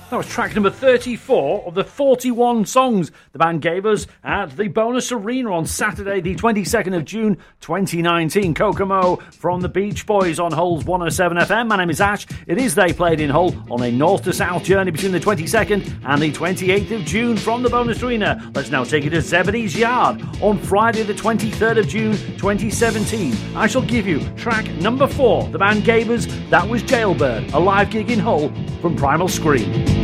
That was track number 34 of the 41 songs the band gave us at the Bonus Arena on Saturday, the 22nd of June, 2019. Kokomo from the Beach Boys on Hull's 107 FM. My name is Ash. It is They Played in Hull on a north to south journey between the 22nd and the 28th of June from the Bonus Arena. Let's now take it to Zebedee's Yard on Friday, the 23rd of June, 2017. I shall give you track number 4 the band gave us. That was Jailbird, a live gig in Hull from Primal Scream.